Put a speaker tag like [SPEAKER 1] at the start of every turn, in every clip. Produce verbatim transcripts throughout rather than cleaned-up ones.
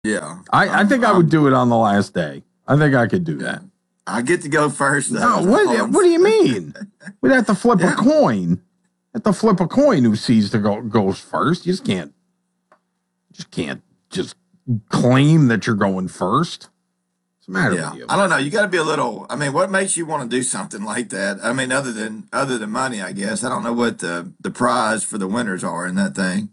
[SPEAKER 1] Yeah.
[SPEAKER 2] I, I think I would do it on the last day. I think I could do that.
[SPEAKER 1] I get to go first.
[SPEAKER 2] No, what, what do you mean? We'd have to flip yeah. a coin. Have to flip a coin who sees to go goes first. You just can't just can't just claim that you're going first. What's the matter
[SPEAKER 1] yeah.
[SPEAKER 2] with you?
[SPEAKER 1] I don't know. You got to be a little. I mean, what makes you want to do something like that? I mean, other than other than money, I guess. I don't know what the the prize for the winners are in that thing.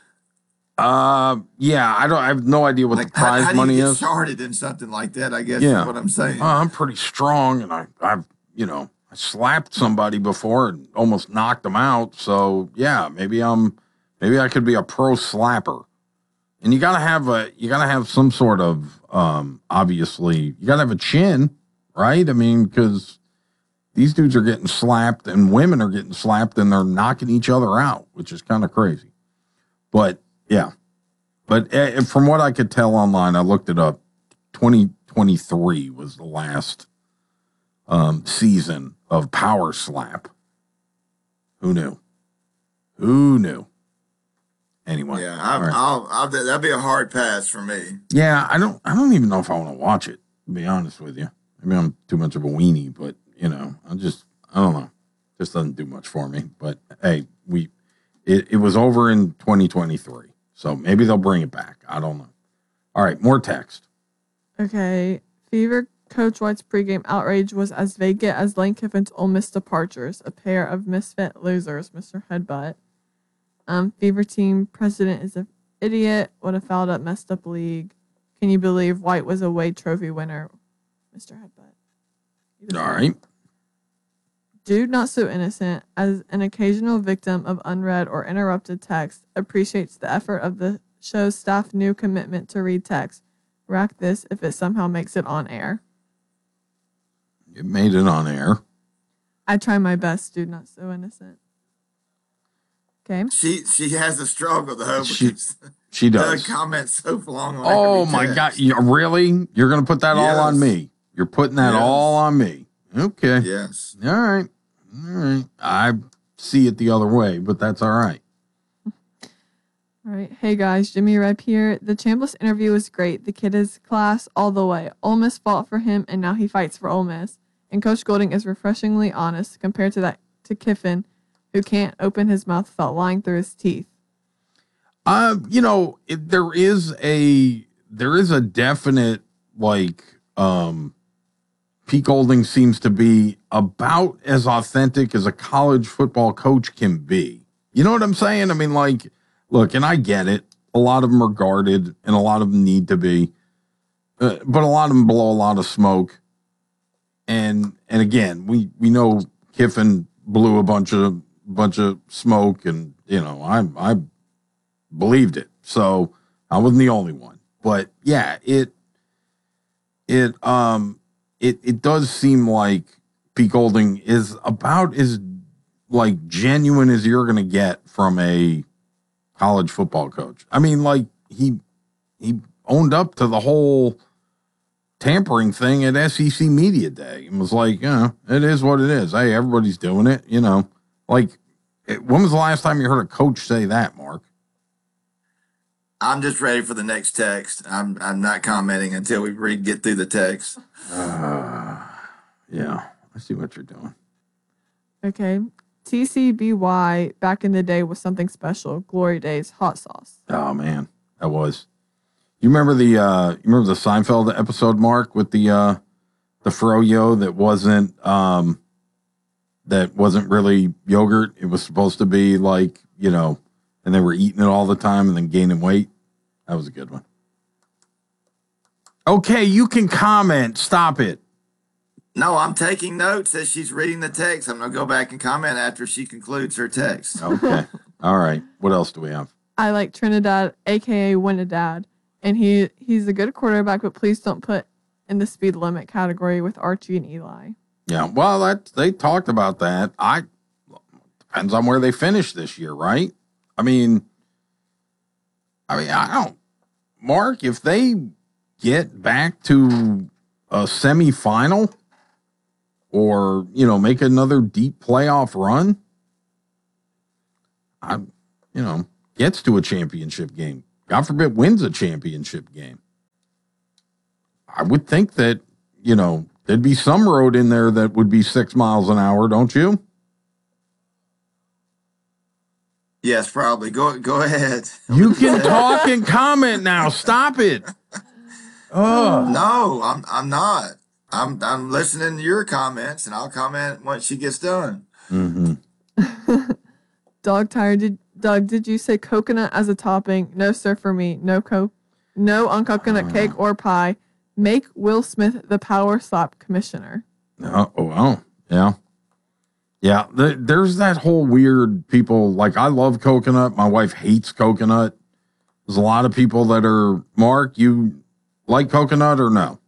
[SPEAKER 2] Uh, yeah, I don't. I have no idea what like, the prize
[SPEAKER 1] how, how
[SPEAKER 2] money
[SPEAKER 1] do you get
[SPEAKER 2] is.
[SPEAKER 1] Started in something like that, I guess. Yeah. Is what I'm saying.
[SPEAKER 2] Uh, I'm pretty strong, and I, I've, you know, I slapped somebody before and almost knocked them out. So yeah, maybe I'm, maybe I could be a pro slapper. And you gotta have a, you gotta have some sort of, um, obviously, you gotta have a chin, right? I mean, because these dudes are getting slapped, and women are getting slapped, and they're knocking each other out, which is kind of crazy. But yeah, but uh, from what I could tell online, I looked it up. twenty twenty-three was the last um, season of Power Slap. Who knew? Who knew? Anyway,
[SPEAKER 1] yeah, I, right. I'll, I'll, that'd be a hard pass for me.
[SPEAKER 2] Yeah, I don't, I don't even know if I want to watch it. To be honest with you, maybe I'm too much of a weenie, but you know, I just, I don't know, just doesn't do much for me. But hey, we, it, it was over in twenty twenty-three. So maybe they'll bring it back. I don't know. All right, more text.
[SPEAKER 3] Okay. Fever Coach White's pregame outrage was as vacant as Lane Kiffin's Ole Miss departures, a pair of misfit losers, Mister Headbutt. Um, Fever team president is an idiot. What a fouled up, messed up league. Can you believe White was a Wade Trophy winner, Mister Headbutt?
[SPEAKER 2] All right.
[SPEAKER 3] Dude not so innocent, as an occasional victim of unread or interrupted text, appreciates the effort of the show's staff new commitment to read text. Rack this if it somehow makes it on air.
[SPEAKER 2] It made it on air.
[SPEAKER 3] I try my best, dude not so innocent. Okay.
[SPEAKER 1] She she has a struggle though.
[SPEAKER 2] She, she does.
[SPEAKER 1] Doug comments so long on
[SPEAKER 2] Oh my text. God. You, really? You're going to put that yes. all on me? You're putting that yes. all on me. Okay.
[SPEAKER 1] Yes.
[SPEAKER 2] All right. All right. I see it the other way, but that's all right.
[SPEAKER 3] All right. Hey, guys. Jimmy Rep here. The Chambliss interview was great. The kid is class all the way. Ole Miss fought for him, and now he fights for Ole Miss. And Coach Golding is refreshingly honest compared to that to Kiffin, who can't open his mouth without lying through his teeth.
[SPEAKER 2] Uh, you know, it, there is a there is a definite, like, um, Pete Golding seems to be about as authentic as a college football coach can be. You know what I'm saying? I mean, like, look, and I get it. A lot of them are guarded, and a lot of them need to be. Uh, but a lot of them blow a lot of smoke. And and again, we, we know Kiffin blew a bunch of bunch of smoke, and you know, I I believed it. So I wasn't the only one. But yeah, it it um. It it does seem like Pete Golding is about as like genuine as you're going to get from a college football coach. I mean, like he he owned up to the whole tampering thing at S E C Media Day and was like, yeah, it is what it is. Hey, everybody's doing it, you know. Like, when was the last time you heard a coach say that, Mark?
[SPEAKER 1] I'm just ready for the next text. I'm I'm not commenting until we read get through the text.
[SPEAKER 2] Uh, yeah, I see what you're doing.
[SPEAKER 3] Okay. T C B Y back in the day was something special. Glory days, hot sauce.
[SPEAKER 2] Oh man, that was. You remember the uh, you remember the Seinfeld episode, Mark, with the uh, the froyo that wasn't um, that wasn't really yogurt. It was supposed to be like, you know, and they were eating it all the time and then gaining weight. That was a good one. Okay, you can comment. Stop it.
[SPEAKER 1] No, I'm taking notes as she's reading the text. I'm going to go back and comment after she concludes her text.
[SPEAKER 2] Okay. All right. What else do we have?
[SPEAKER 3] I like Trinidad, a k a. Winadad. And he, he's a good quarterback, but please don't put in the speed limit category with Archie and Eli.
[SPEAKER 2] Yeah, well, that they talked about that. I depends on where they finish this year, right? I mean, I mean, I don't, Mark, if they get back to a semifinal or, you know, make another deep playoff run, I, you know, gets to a championship game. God forbid wins a championship game. I would think that, you know, there'd be some road in there that would be six miles an hour, don't you?
[SPEAKER 1] Yes, probably. Go go ahead.
[SPEAKER 2] You can talk and comment now. Stop it. Oh
[SPEAKER 1] No, I'm I'm not. I'm I'm listening to your comments, and I'll comment once she gets done.
[SPEAKER 2] Mm-hmm.
[SPEAKER 3] Dog tired. Did Doug? Did you say coconut as a topping? No, sir. For me, no co, no on coconut cake or pie. Make Will Smith the power slap commissioner.
[SPEAKER 2] Oh, well, yeah. Yeah, the, there's that whole weird people, like I love coconut. My wife hates coconut. There's a lot of people that are, Mark, you like coconut or no?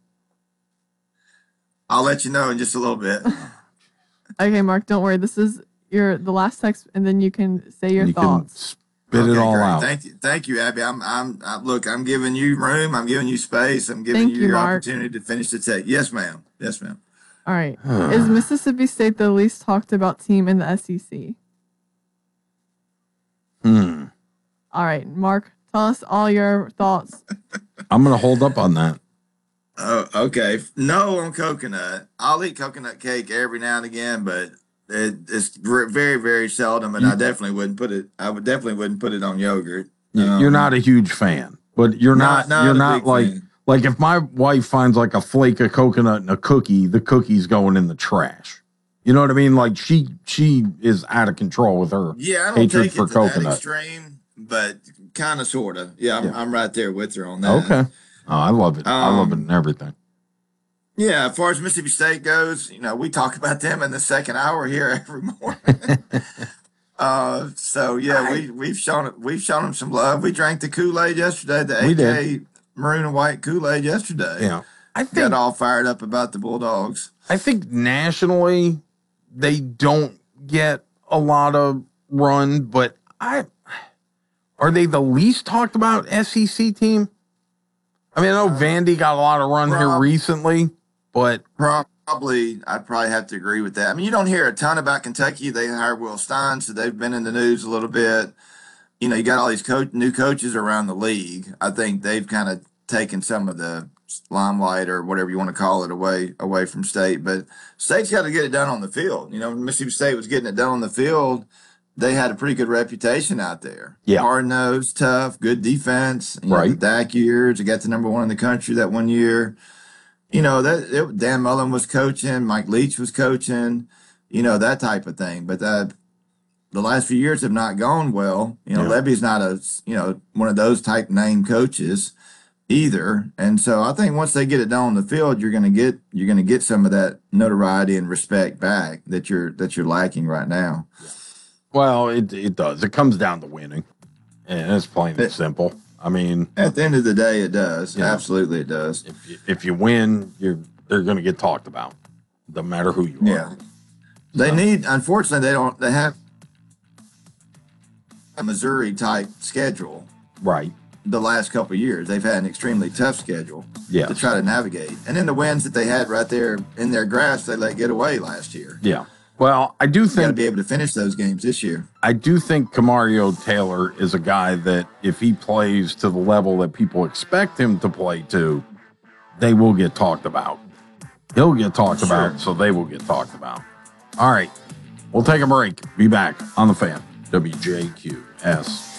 [SPEAKER 1] I'll let you know in just a little bit.
[SPEAKER 3] Okay, Mark, don't worry. This is your the last text, and then you can say your
[SPEAKER 2] You
[SPEAKER 3] thoughts.
[SPEAKER 2] can spit it
[SPEAKER 1] Okay,
[SPEAKER 2] all
[SPEAKER 1] great.
[SPEAKER 2] out.
[SPEAKER 1] Thank you, thank you, Abby. I'm, I'm, I, look, I'm giving you room. I'm giving you space. I'm giving
[SPEAKER 3] Thank
[SPEAKER 1] you
[SPEAKER 3] you,
[SPEAKER 1] your
[SPEAKER 3] Mark.
[SPEAKER 1] opportunity to finish the text. Yes, ma'am. Yes, ma'am.
[SPEAKER 3] All right. Is Mississippi State the least talked about team in the S E C?
[SPEAKER 2] Hmm.
[SPEAKER 3] All right, Mark, tell us all your thoughts.
[SPEAKER 2] I'm going to hold up on that.
[SPEAKER 1] Oh, okay. No on coconut. I'll eat coconut cake every now and again, but it, it's ver- very, very seldom, and I definitely wouldn't put it. I would definitely wouldn't put it on yogurt.
[SPEAKER 2] You-
[SPEAKER 1] Um,
[SPEAKER 2] You're not a huge fan, but you're not,
[SPEAKER 1] Not- not
[SPEAKER 2] you're
[SPEAKER 1] a
[SPEAKER 2] not
[SPEAKER 1] big
[SPEAKER 2] like,
[SPEAKER 1] fan.
[SPEAKER 2] like if my wife finds like a flake of coconut in a cookie, the cookie's going in the trash. You know what I mean? Like she, she is out of control with her
[SPEAKER 1] Yeah, I don't
[SPEAKER 2] hatred
[SPEAKER 1] take it
[SPEAKER 2] for
[SPEAKER 1] to that
[SPEAKER 2] coconut.
[SPEAKER 1] extreme, but kind of, sort of. Yeah, I'm,
[SPEAKER 2] Yeah.
[SPEAKER 1] I'm right there with her on that.
[SPEAKER 2] Okay. Oh, I love it. I love it
[SPEAKER 1] Um,
[SPEAKER 2] and everything.
[SPEAKER 1] Yeah, as far as Mississippi State goes, you know, we talk about them in the second hour here every morning. uh, so yeah, we we've shown we've shown them some love. We drank the Kool-Aid yesterday, the
[SPEAKER 2] We
[SPEAKER 1] A K maroon and white Kool-Aid yesterday.
[SPEAKER 2] Yeah. I
[SPEAKER 1] Got
[SPEAKER 2] think,
[SPEAKER 1] all fired up about the Bulldogs.
[SPEAKER 2] I think nationally they don't get a lot of run, but I, are they the least talked about S E C team? I mean, I know Vandy got a lot of run here
[SPEAKER 1] prob-
[SPEAKER 2] recently, but
[SPEAKER 1] Probably, I'd probably have to agree with that. I mean, you don't hear a ton about Kentucky. They hired Will Stein, so they've been in the news a little bit. You know, you got all these coach, new coaches around the league. I think they've kind of taken some of the limelight or whatever you want to call it away away from State. But State's got to get it done on the field. You know, Mississippi State was getting it done on the field. They had a pretty good reputation out there.
[SPEAKER 2] Yeah.
[SPEAKER 1] Hard nosed, tough, good defense. You know,
[SPEAKER 2] Right.
[SPEAKER 1] the Dak years, they got to number one in the country that one year. You know, that it, Dan Mullen was coaching, Mike Leach was coaching, you know, that type of thing. But that the last few years have not gone well. You know,
[SPEAKER 2] Yeah.
[SPEAKER 1] Levy's not a, you know, one of those type name coaches either. And so I think once they get it done on the field, you're going to get you're going to get some of that notoriety and respect back that you're that you're lacking right now.
[SPEAKER 2] well, it it does. It comes down to winning, and it's plain and
[SPEAKER 1] It-
[SPEAKER 2] simple. I mean,
[SPEAKER 1] At the end of the day, it does.
[SPEAKER 2] Yeah.
[SPEAKER 1] Absolutely, it does.
[SPEAKER 2] if you, if you win, you're they're going to get talked about, no matter who you are.
[SPEAKER 1] Yeah. They
[SPEAKER 2] So-
[SPEAKER 1] need, unfortunately, they don't, they have a Missouri type schedule
[SPEAKER 2] Right.
[SPEAKER 1] the last couple of years. They've had an extremely tough schedule
[SPEAKER 2] Yes.
[SPEAKER 1] to try to navigate. And then the wins that they had right there in their grasp, they let get away last year.
[SPEAKER 2] Yeah. Well, I do
[SPEAKER 1] You got to
[SPEAKER 2] think
[SPEAKER 1] be able to finish those games this year.
[SPEAKER 2] I do think Kamario Taylor is a guy that if he plays to the level that people expect him to play to, they will get talked about. He'll get talked
[SPEAKER 1] Sure.
[SPEAKER 2] about, so they will get talked about. All right. We'll take a break. Be back on the fan. W J Q S.